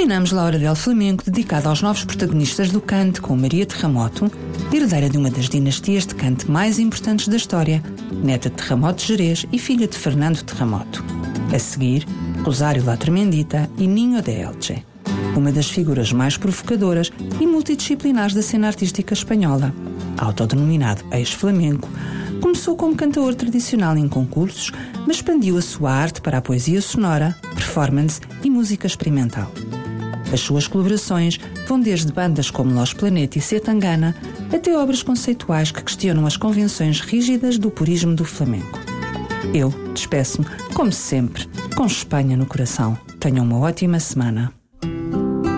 Terminamos La Hora del Flamenco dedicada aos novos protagonistas do cante com Maria Terramoto, herdeira de uma das dinastias de cante mais importantes da história, neta de Terramoto de Jerez e filha de Fernando Terramoto. A seguir, Rosário La Tremendita e Ninho de Elche, uma das figuras mais provocadoras e multidisciplinares da cena artística espanhola. Autodenominado ex-flamenco, começou como cantaor tradicional em concursos, mas expandiu a sua arte para a poesia sonora, performance e música experimental. As suas colaborações vão desde bandas como Los Planeta e Setangana até obras conceituais que questionam as convenções rígidas do purismo do flamenco. Eu despeço-me, como sempre, com Espanha no coração. Tenham uma ótima semana.